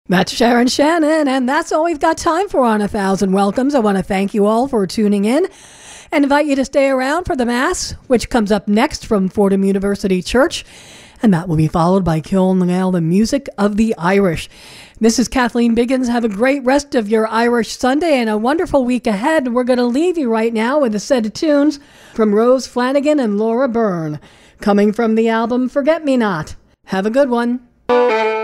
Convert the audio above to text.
That's Sharon Shannon, and that's all we've got time for on 1,000 Welcomes. I want to thank you all for tuning in and invite you to stay around for the Mass, which comes up next from Fordham University Church, and that will be followed by Kiln Nail, the music of the Irish. Mrs. Kathleen Biggins, have a great rest of your Irish Sunday and a wonderful week ahead. We're going to leave you right now with a set of tunes from Rose Flanagan and Laura Byrne, coming from the album Forget Me Not. Have a good one.